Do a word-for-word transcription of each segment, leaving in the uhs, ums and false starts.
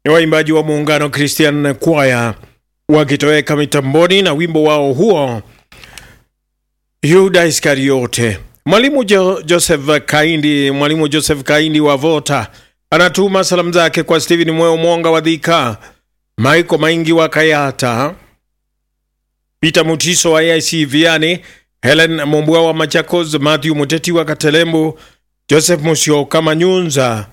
ni waimbaji wa Muungano Christian Choir wakitoweka mitamboni na wimbo wao huo Yuda Iskariote. Mwalimu jo, Joseph Kaindi, Mwalimu Joseph Kaindi wa Vota anatuma salamu zake kwa Steven Mweo Mwonga wa Dhika, Maiko Maingi wa Kayata, Peter Mutiso wa A I C Viani, Helen Mombua wa Machakos, Matthew Muteti wa Katelembo, Joseph Musio Kamanyunza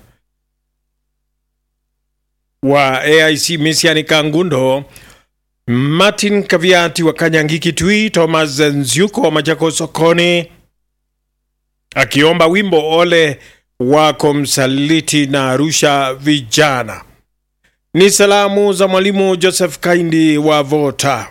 wa A I C Misiani Kangundo, Martin Kaviati wa Kanyangiki Tui, Thomas Nziuko wa Machakos Sokoni, akiomba wimbo Ole wako Msaliti na Arusha Vijana. Ni salamu za Mwalimu Joseph Kaindi wa Vota.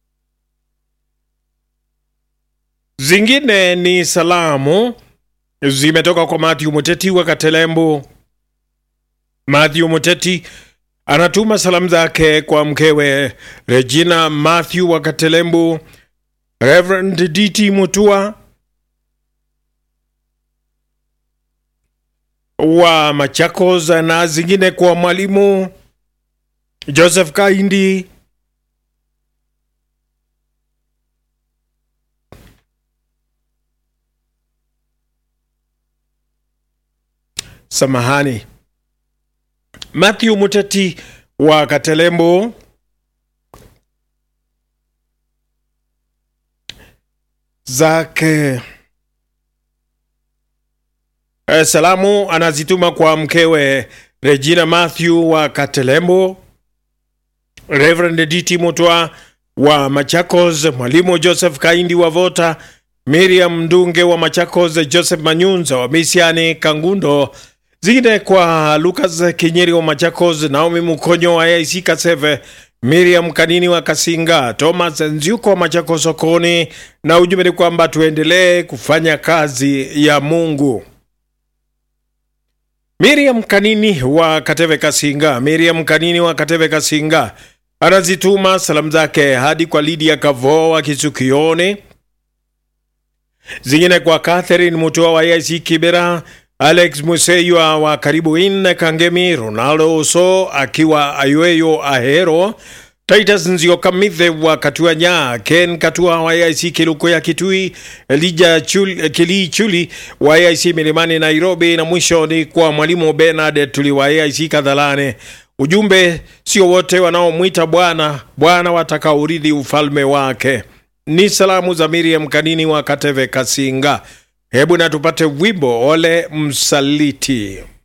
Zingine ni salamu zimetoka kwa Matthew Muteti wa Katelembo. Matthew Muteti anatuma salamu zake kwa mkewe Regina Matthew wa Katelembo, Reverend D T Mutua wa Machakos, na zingine kwa Mwalimu Joseph Kaindi, samahani, Matthew Muteti wa Katelembo, zake e, salamu anazituma kwa mkewe Regina Matthew wa Katelembo, Reverend D T Mutwa wa Machakos, Mwalimu Joseph Kaindi wa Vota, Miriam Ndunge wa Machakos, Joseph Manyunza wa Misiani Kangundo, zingine kwa Lucas Kinyeri wa Machakos, Naomi Mukonyo wa A I C Kaseve, Miriam Kanini wa Kasinga, Thomas Nziuko wa Machakos Sokoni, na ujumbe ni kwamba tuendelee kufanya kazi ya Mungu. Miriam Kanini wa Kateve Kasinga, Miriam Kanini wa Kateve Kasinga anazituma salamu zake hadi kwa Lydia Kavo wa Kisukione, zingine kwa Catherine Mutua wa A I C Kibera, Alex Museywa wa Karibu Inn Kangemi, Ronaldo Oso akiwa Ayueyo Ahero, Titus Nzio Kamithe wa Katuanya, Ken Katua wa A I C Kiluko ya Kitui, Elijah Chuli, Kili Chuli wa A I C Milimani Nairobi, na mwisho ni kwa Mwalimu Bernard Tuli wa A I C Kadhalane. Ujumbe, sio wote wanaomuita Bwana Bwana watakaurithi ufalme wake. Ni salamu za Miriam Kanini wa Kateve Kasinga. Hebu na tupate wimbo Ole Msaliti.